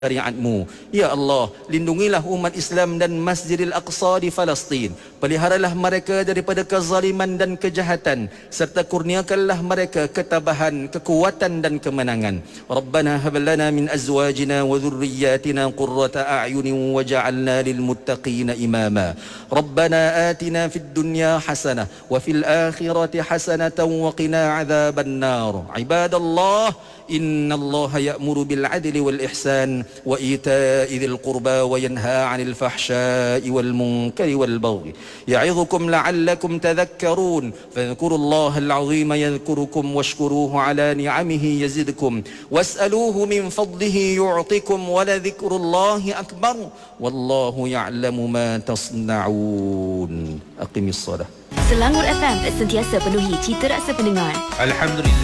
syariatmu. Ya Allah, lindungilah umat Islam dan Masjidil Aqsa di Palestin. Peliharalah mereka daripada kezaliman dan kejahatan, serta kurniakanlah mereka ketabahan, kekuatan dan kemenangan. Rabbana hab lana min azwajina wa dhurriyyatina qurrata a'yunin waj'alna lil muttaqina imama. Rabbana atina fid dunya hasanah wa fil akhirati hasanatan wa qina adzaban nar. Ibadallah, innallaha ya'muru bil adli wal ihsan وإيتاء ذي القربى وينهى عن الفحشاء والمنكر والبغي يعظكم لعلكم تذكرون فاذكروا الله العظيم يذكركم واشكروه على نعمه يزدكم واسألوه من فضله يعطكم ولذكر الله أكبر والله يعلم ما تصنعون. أقم الصلاة. Selangor FM sentiasa penuhi cita rasa pendengar. Alhamdulillah.